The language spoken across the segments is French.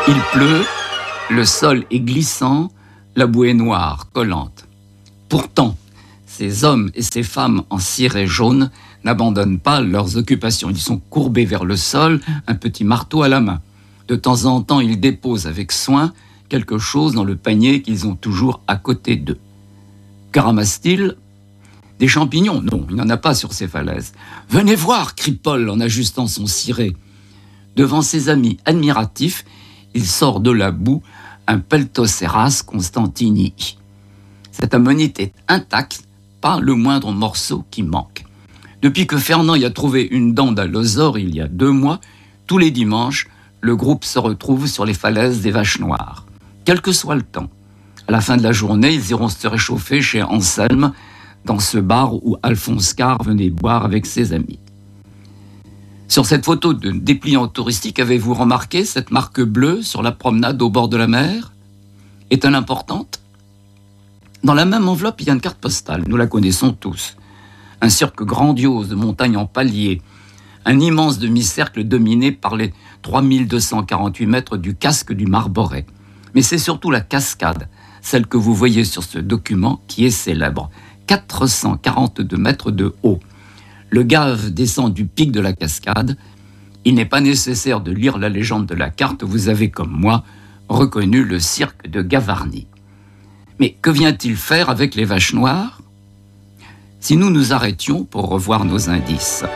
Il pleut, le sol est glissant, la boue est noire, collante. Pourtant, ces hommes et ces femmes en ciré jaune n'abandonnent pas leurs occupations. Ils sont courbés vers le sol, un petit marteau à la main. De temps en temps, ils déposent avec soin quelque chose dans le panier qu'ils ont toujours à côté d'eux. Que ramassent-ils ? Des champignons ? Non, il n'y en a pas sur ces falaises. « Venez voir !» crie Paul en ajustant son ciré. Devant ses amis admiratifs, il sort de la boue un Peltoceras Constantini. Cette ammonite est intacte, pas le moindre morceau qui manque. Depuis que Fernand y a trouvé une dent d'allosaure il y a 2 mois, tous les dimanches, le groupe se retrouve sur les falaises des Vaches Noires. Quel que soit le temps. À la fin de la journée, ils iront se réchauffer chez Anselme, dans ce bar où Alphonse Carr venait boire avec ses amis. Sur cette photo de dépliant touristique, avez-vous remarqué cette marque bleue sur la promenade au bord de la mer ? Est-elle importante ? Dans la même enveloppe, il y a une carte postale, nous la connaissons tous. Un cirque grandiose de montagnes en palier, un immense demi-cercle dominé par les 3248 mètres du casque du Marboré. Mais c'est surtout la cascade, celle que vous voyez sur ce document, qui est célèbre. 442 mètres de haut. Le Gave descend du pic de la cascade. Il n'est pas nécessaire de lire la légende de la carte, vous avez, comme moi, reconnu le cirque de Gavarnie. Mais que vient-il faire avec les Vaches Noires ? Si nous nous arrêtions pour revoir nos indices.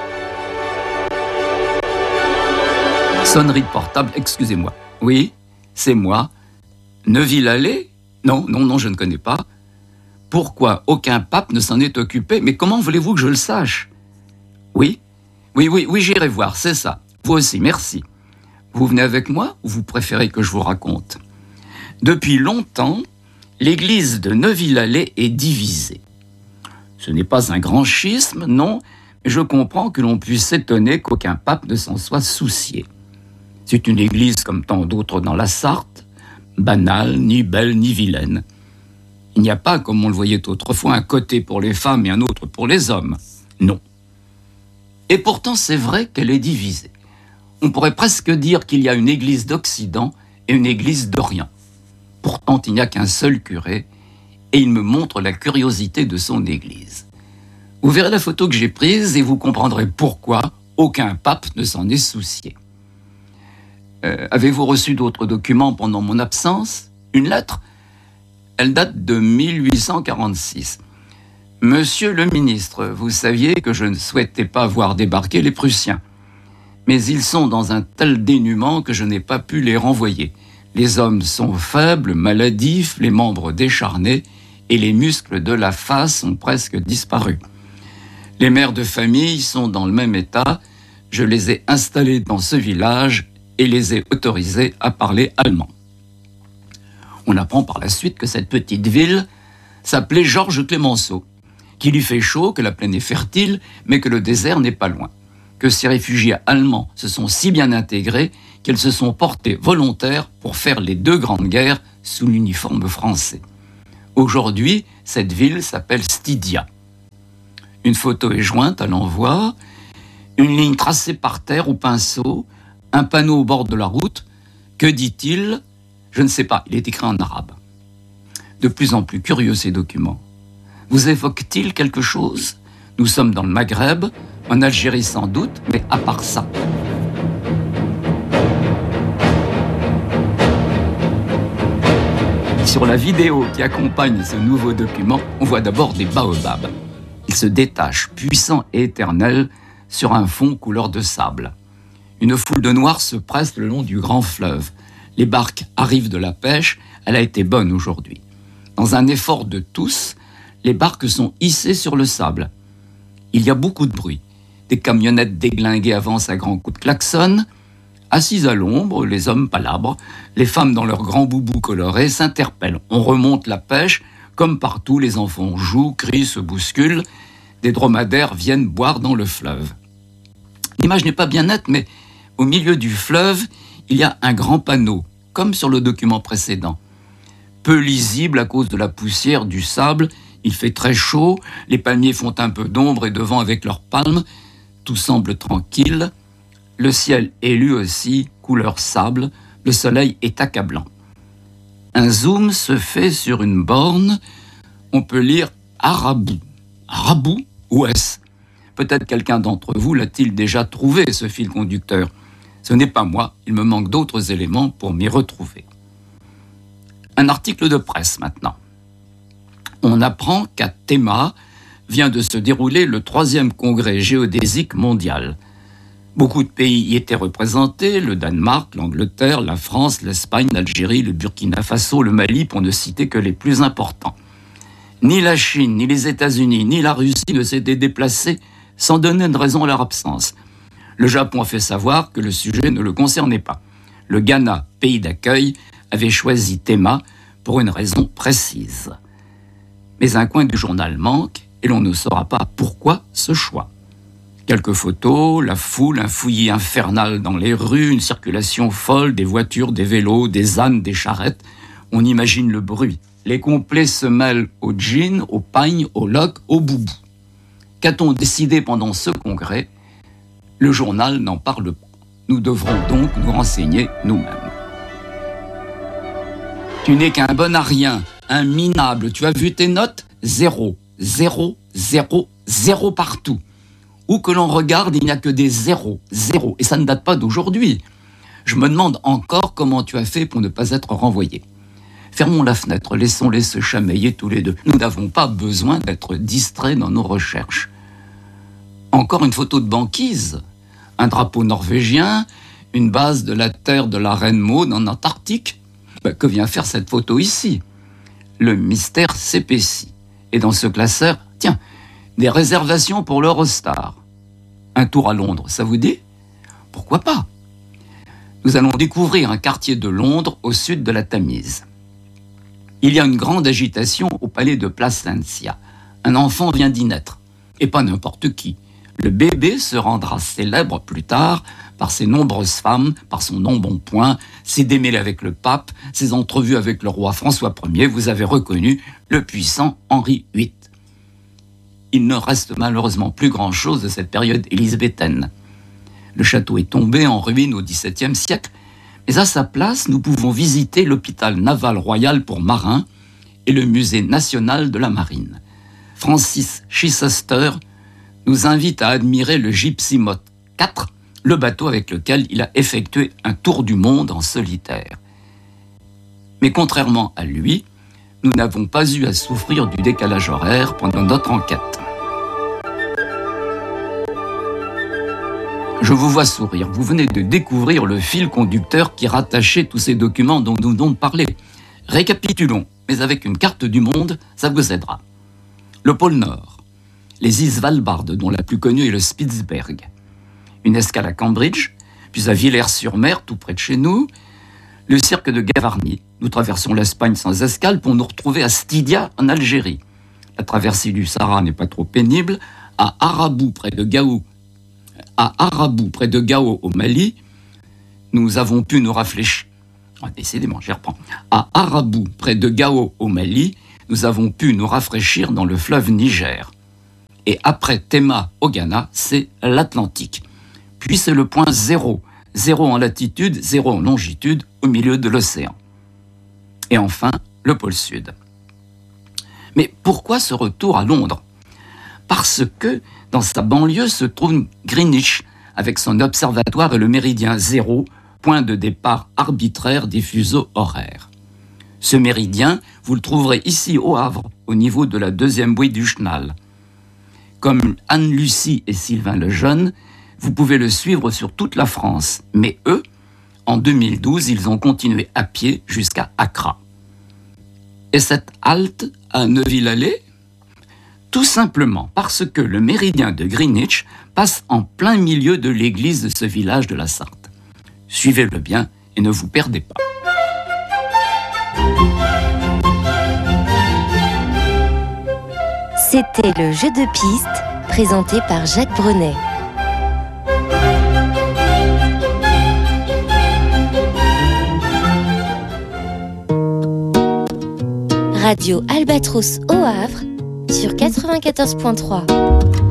Sonnerie de portable, excusez-moi. Oui, c'est moi. Neuville-Allée ? Non, je ne connais pas. Pourquoi aucun pape ne s'en est occupé ? Mais comment voulez-vous que je le sache ? Oui, j'irai voir, c'est ça. Vous aussi, merci. Vous venez avec moi ou vous préférez que je vous raconte ? Depuis longtemps, l'église de Neuville-Allée est divisée. Ce n'est pas un grand schisme, non, mais je comprends que l'on puisse s'étonner qu'aucun pape ne s'en soit soucié. C'est une église comme tant d'autres dans la Sarthe, banale, ni belle, ni vilaine. Il n'y a pas, comme on le voyait autrefois, un côté pour les femmes et un autre pour les hommes. Non. Et pourtant, c'est vrai qu'elle est divisée. On pourrait presque dire qu'il y a une église d'Occident et une église d'Orient. Pourtant, il n'y a qu'un seul curé, et il me montre la curiosité de son église. Vous verrez la photo que j'ai prise et vous comprendrez pourquoi aucun pape ne s'en est soucié. Avez-vous reçu d'autres documents pendant mon absence ? Une lettre ? Elle date de 1846. Monsieur le ministre, vous saviez que je ne souhaitais pas voir débarquer les Prussiens. Mais ils sont dans un tel dénuement que je n'ai pas pu les renvoyer. Les hommes sont faibles, maladifs, les membres décharnés et les muscles de la face ont presque disparu. Les mères de famille sont dans le même état. Je les ai installés dans ce village et les ai autorisés à parler allemand. On apprend par la suite que cette petite ville s'appelait Georges Clémenceau, qu'il y fait chaud, que la plaine est fertile, mais que le désert n'est pas loin, que ces réfugiés allemands se sont si bien intégrés qu'ils se sont portés volontaires pour faire les 2 grandes guerres sous l'uniforme français. Aujourd'hui, cette ville s'appelle Stydia. Une photo est jointe à l'envoi, une ligne tracée par terre au pinceau, un panneau au bord de la route. Que dit-il ? Je ne sais pas, il est écrit en arabe. De plus en plus curieux ces documents. Vous évoque-t-il quelque chose ? Nous sommes dans le Maghreb, en Algérie sans doute, mais à part ça. Sur la vidéo qui accompagne ce nouveau document, on voit d'abord des baobabs. Ils se détachent, puissants et éternels, sur un fond couleur de sable. Une foule de noirs se presse le long du grand fleuve. Les barques arrivent de la pêche, elle a été bonne aujourd'hui. Dans un effort de tous, les barques sont hissées sur le sable. Il y a beaucoup de bruit. Des camionnettes déglinguées avancent à grands coups de klaxon. Assis à l'ombre, les hommes palabres, les femmes dans leurs grands boubous colorés s'interpellent. On remonte la pêche, comme partout, les enfants jouent, crient, se bousculent. Des dromadaires viennent boire dans le fleuve. L'image n'est pas bien nette, mais au milieu du fleuve, il y a un grand panneau, comme sur le document précédent. Peu lisible à cause de la poussière, du sable, il fait très chaud, les palmiers font un peu d'ombre et de vent avec leurs palmes, tout semble tranquille. Le ciel est lui aussi couleur sable, Le soleil est accablant. Un zoom se fait sur une borne. On peut lire Arabou. Arabou, où est-ce ? Peut-être quelqu'un d'entre vous l'a-t-il déjà trouvé, ce fil conducteur. Ce n'est pas moi, il me manque d'autres éléments pour m'y retrouver. Un article de presse maintenant. On apprend qu'à Théma vient de se dérouler le 3e congrès géodésique mondial. Beaucoup de pays y étaient représentés, le Danemark, l'Angleterre, la France, l'Espagne, l'Algérie, le Burkina Faso, le Mali, pour ne citer que les plus importants. Ni la Chine, ni les États-Unis, ni la Russie ne s'étaient déplacés sans donner une raison à leur absence. Le Japon a fait savoir que le sujet ne le concernait pas. Le Ghana, pays d'accueil, avait choisi Théma pour une raison précise. Mais un coin du journal manque et l'on ne saura pas pourquoi ce choix. Quelques photos, la foule, un fouillis infernal dans les rues, une circulation folle, des voitures, des vélos, des ânes, des charrettes. On imagine le bruit. Les complets se mêlent aux jeans, aux pagnes, aux locks, aux boubous. Qu'a-t-on décidé pendant ce congrès ? Le journal n'en parle pas. Nous devrons donc nous renseigner nous-mêmes. Tu n'es qu'un bon à rien, un minable. Tu as vu tes notes ? 0, 0, 0, 0 partout. Où que l'on regarde, il n'y a que des zéros, zéros. Et ça ne date pas d'aujourd'hui. Je me demande encore comment tu as fait pour ne pas être renvoyé. Fermons la fenêtre, laissons-les se chamailler tous les deux. Nous n'avons pas besoin d'être distraits dans nos recherches. Encore une photo de banquise, un drapeau norvégien, une base de la terre de la Reine Maud en Antarctique. Que vient faire cette photo ici ? Le mystère s'épaissit. Et dans ce classeur, tiens, des réservations pour l'Eurostar. Un tour à Londres, ça vous dit ? Pourquoi pas ? Nous allons découvrir un quartier de Londres au sud de la Tamise. Il y a une grande agitation au palais de Placentia. Un enfant vient d'y naître. Et pas n'importe qui. Le bébé se rendra célèbre plus tard par ses nombreuses femmes, par son embonpoint, ses démêlés avec le pape, ses entrevues avec le roi François Ier. Vous avez reconnu le puissant Henri VIII. Il ne reste malheureusement plus grand-chose de cette période élisabéthaine. Le château est tombé en ruine au XVIIe siècle, mais à sa place, nous pouvons visiter l'hôpital naval royal pour marins et le musée national de la marine. Francis Chichester nous invite à admirer le Gypsy Moth 4, le bateau avec lequel il a effectué un tour du monde en solitaire. Mais contrairement à lui, nous n'avons pas eu à souffrir du décalage horaire pendant notre enquête. Je vous vois sourire. Vous venez de découvrir le fil conducteur qui rattachait tous ces documents dont nous venons de parler. Récapitulons, mais avec une carte du monde, ça vous aidera. Le pôle Nord, les îles Svalbard, dont la plus connue est le Spitzberg. Une escale à Cambridge, puis à Villers-sur-Mer, tout près de chez nous. Le cirque de Gavarnie. Nous traversons l'Espagne sans escale pour nous retrouver à Stydia, en Algérie. La traversée du Sahara n'est pas trop pénible. À Arabou, près de Gao, au Mali, nous avons pu nous rafraîchir. Décidément, j'y reprends. À Arabou, près de Gao, au Mali, nous avons pu nous rafraîchir dans le fleuve Niger. Et après Théma, au Ghana, c'est l'Atlantique. Puis c'est le point 0. 0 en latitude, 0 en longitude, au milieu de l'océan. Et enfin, le pôle Sud. Mais pourquoi ce retour à Londres ? Parce que dans sa banlieue se trouve Greenwich, avec son observatoire et le méridien 0, point de départ arbitraire des fuseaux horaires. Ce méridien, vous le trouverez ici au Havre, au niveau de la 2e bouée du Chenal. Comme Anne-Lucie et Sylvain Lejeune, vous pouvez le suivre sur toute la France. Mais eux, en 2012, ils ont continué à pied jusqu'à Accra. Et cette halte à Neuville-Allée ? Tout simplement parce que le méridien de Greenwich passe en plein milieu de l'église de ce village de la Sarthe. Suivez-le bien et ne vous perdez pas. C'était le jeu de piste présenté par Jacques Brenet. Radio Albatros au Havre sur 94.3.